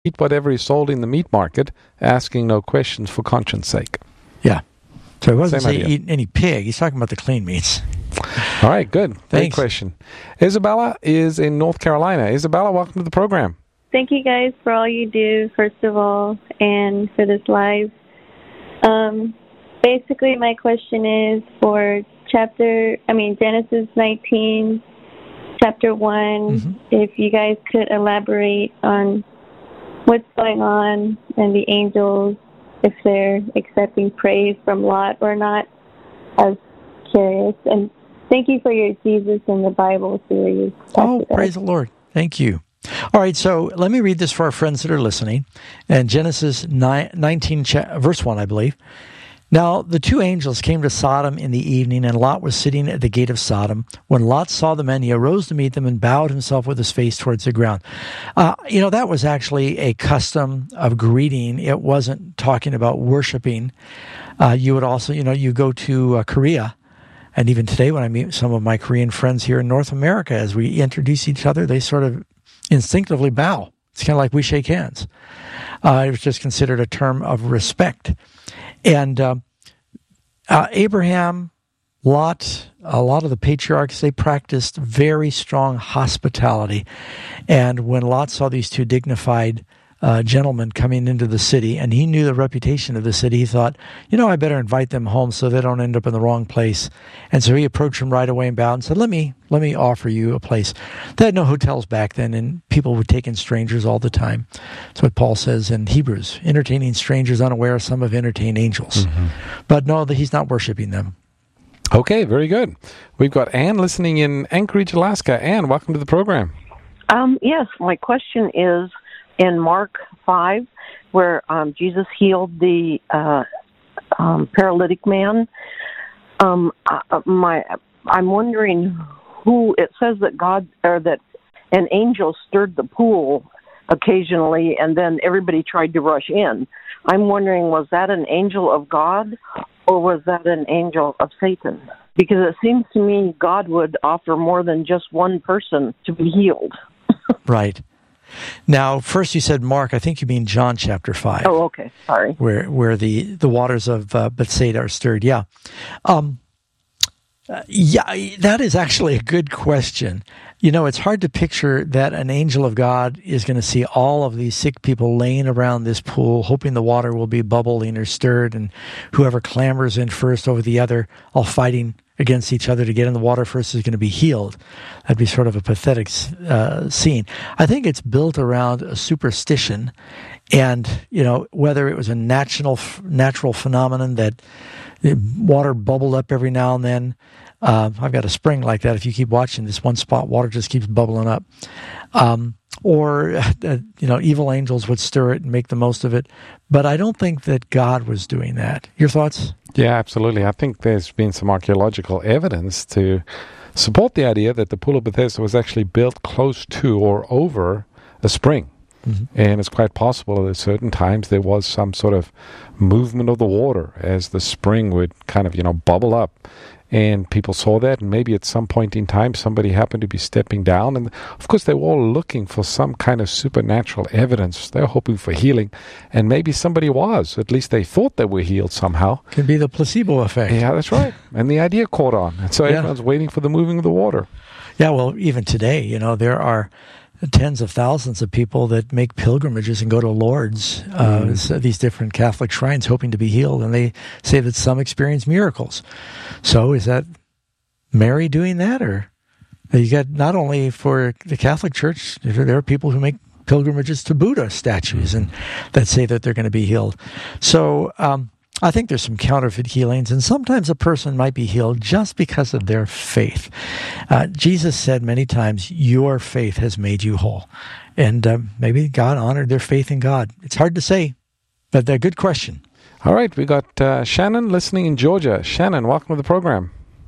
eat whatever is sold in the meat market, asking no questions for conscience sake. Yeah. So he wasn't Same saying idea. eat any pig. He's talking about the clean meats. All right, good. Great Thanks. question. Isabella is in North Carolina. Isabella, welcome to the program. Thank you guys for all you do, first of all, and for this live. Basically, my question is for Genesis 19, chapter 1, if you guys could elaborate on what's going on and the angels, if they're accepting praise from Lot or not. I was curious. And thank you for your Jesus in the Bible series. Oh, praise the Lord. Thank you. All right, so let me read this for our friends that are listening. And Genesis 19, verse 1, I believe. Now the two angels came to Sodom in the evening, and Lot was sitting at the gate of Sodom. When Lot saw the men, he arose to meet them and bowed himself with his face towards the ground. That was actually a custom of greeting. It wasn't talking about worshiping. You would also, you go to Korea, and even today when I meet some of my Korean friends here in North America, as we introduce each other, they sort of instinctively bow. It's kind of like we shake hands. It was just considered a term of respect. And Abraham, Lot, a lot of the patriarchs, they practiced very strong hospitality. And when Lot saw these two dignified gentlemen coming into the city, and he knew the reputation of the city, he thought, I better invite them home so they don't end up in the wrong place. And so he approached them right away and bowed and said, let me offer you a place. They had no hotels back then, and people would take in strangers all the time. That's what Paul says in Hebrews, entertaining strangers unaware, some have entertained angels. But no, he's not worshiping them. Okay, very good. We've got Ann listening in Anchorage, Alaska. Ann, welcome to the program. Yes, my question is, in Mark 5, where Jesus healed the paralytic man, I'm wondering who. It says that that an angel stirred the pool occasionally, and then everybody tried to rush in. I'm wondering, was that an angel of God, or was that an angel of Satan? Because it seems to me God would offer more than just one person to be healed. Right. Now, first you said Mark. I think you mean John chapter 5. Oh, okay. Sorry. Where the waters of Bethsaida are stirred. Yeah. That is actually a good question. It's hard to picture that an angel of God is going to see all of these sick people laying around this pool, hoping the water will be bubbling or stirred, and whoever clambers in first over the other, all fighting against each other to get in the water first, is going to be healed. That'd be sort of a pathetic scene. I think it's built around a superstition, and whether it was a natural phenomenon that water bubbled up every now and then. I've got a spring like that. If you keep watching this one spot, water just keeps bubbling up. Or evil angels would stir it and make the most of it. But I don't think that God was doing that. Your thoughts? Yeah, absolutely. I think there's been some archaeological evidence to support the idea that the Pool of Bethesda was actually built close to or over a spring. And it's quite possible that at certain times there was some sort of movement of the water as the spring would kind of, bubble up. And people saw that, and maybe at some point in time somebody happened to be stepping down. And, of course, they were all looking for some kind of supernatural evidence. They were hoping for healing. And maybe somebody was. At least they thought they were healed somehow. Could be the placebo effect. Yeah, that's right. And the idea caught on. And so everyone's waiting for the moving of the water. Yeah, well, even today, there are tens of thousands of people that make pilgrimages and go to Lourdes, these different Catholic shrines, hoping to be healed, and they say that some experience miracles. So is that Mary doing that? Or you got, not only for the Catholic Church, there are people who make pilgrimages to Buddha statues and that say that they're going to be healed. So I think there's some counterfeit healings, and sometimes a person might be healed just because of their faith. Jesus said many times, your faith has made you whole. And maybe God honored their faith in God. It's hard to say, but a good question. All right, we got Shannon listening in Georgia. Shannon, welcome to the program.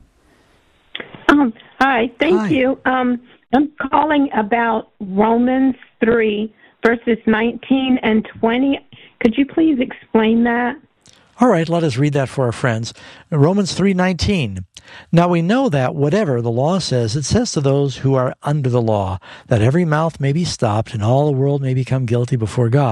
Hi, thank you. I'm calling about Romans 3, verses 19 and 20. Could you please explain that? All right, let us read that for our friends. Romans 3:19. Now we know that whatever the law says, it says to those who are under the law, that every mouth may be stopped and all the world may become guilty before God.